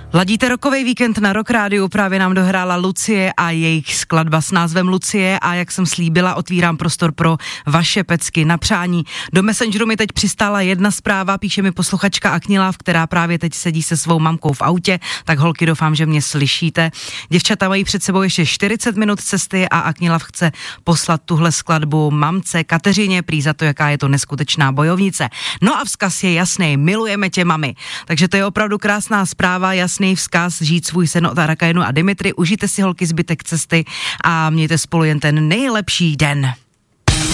Ladíte rokový víkend na Rock Rádiu, právě nám dohrála Lucie a jejich skladba s názvem Lucie a jak jsem slíbila, otvírám prostor pro vaše pecky na přání. Do Messengeru mi teď přistála jedna zpráva, píše mi posluchačka Aknilav, která právě teď sedí se svou mamkou v autě, tak holky, doufám, že mě slyšíte. Děvčata mají před sebou ještě 40 minut cesty a Aknilav chce poslat tuhle skladbu mamce Kateřině, prý za to, jaká je to neskutečná bojovnice. No a vzkaz je jasný, milujeme tě, mami. Takže to je opravdu krásná zpráva, jasný vzkaz, žít svůj sen od Arakajnu a Dimitry. Užijte si, holky, zbytek cesty a mějte spolu jen ten nejlepší den.